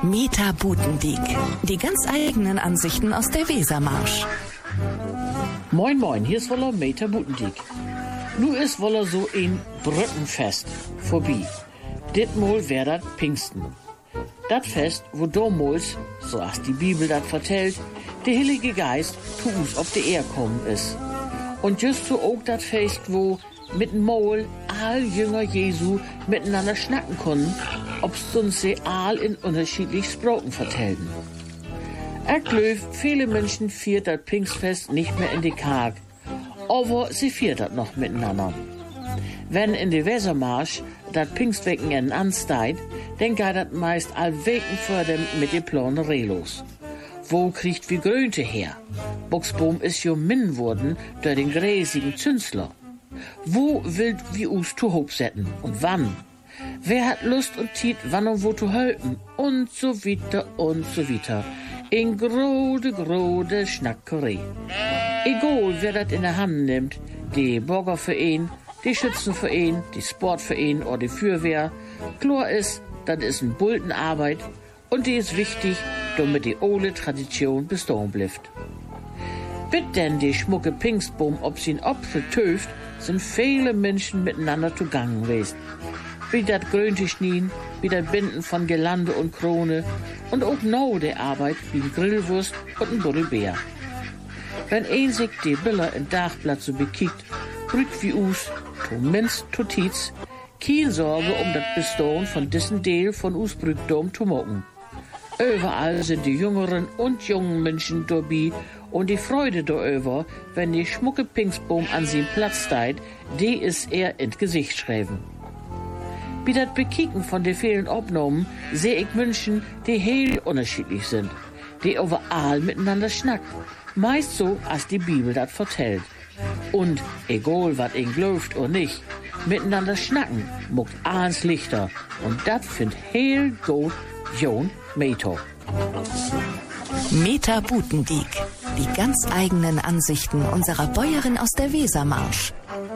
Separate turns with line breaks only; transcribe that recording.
Meta Butendiek. Die ganz eigenen Ansichten aus der Wesermarsch.
Moin moin, hier ist woller Meta Butendiek. Nu ist woller so ein Brückenfest vorbei. Ditmol wär dat Pfingsten. Dat Fest, wo damals, so als die Bibel dat vertellt, der Heilige Geist zu uns auf die Erde kommen ist. Und just so auch dat Fest, wo mit dem Maul all Jünger Jesu miteinander schnacken konnten, ob's uns sie all in unterschiedlich Sprachen vertellten. Ich glaub, viele Menschen fiert dat Pfingstfest nicht mehr in die Karg, aber sie fiert dat noch miteinander. Wenn in die Wesermarsch dat Pfingstwecken ansteigt, dann geht dat meist all Weken vor dem mit de Plane los. Wo kriegt wie Grönte her? Buchsbaum ist jo min worden durch den gräsigen Zünsler. Wo will wie us zu Hob setzen und wann? Wer hat Lust und Tiet, wann und wo zu helfen? Und so weiter und so weiter. In grode Schnackerei. Egal, wer das in der Hand nimmt, die Bürgerverein, die Schützenverein, die Sportverein oder die Feuerwehr, klar ist, das ist eine Bultenarbeit und die ist wichtig, damit die alte Tradition bestehen bleibt. Mit denn die schmucke Pfingstbaum ob sie in Apfel töft, sind viele Menschen miteinander zugangen gewesen. Wie das grünte Schnien, wie das Binden von Girlande und Krone und auch noch die Arbeit wie ein Grillwurst und ein Burribär. Wenn ein sich die Bilder im Dachblatt so bekickt, brüt wie us, to minst to tietz, keine Sorge das Bestehen von diesen Deel von us Brückdom zu mocken. Überall sind die jüngeren und jungen Menschen dabei und die Freude darüber, wenn die schmucke Pfingstbaum an seinem Platz steht, die ist er ins Gesicht schreiben. Wie das Bekicken von den vielen Aufnahmen sehe ich Menschen, die heel unterschiedlich sind, die überall miteinander schnacken, meist so, als die Bibel das vertellt. Und, egal wat ihn glaubt oder nicht, miteinander schnacken, muckt ahns Lichter. Und das find heel gut Jon Meto.
Meta Butendiek. Die ganz eigenen Ansichten unserer Bäuerin aus der Wesermarsch.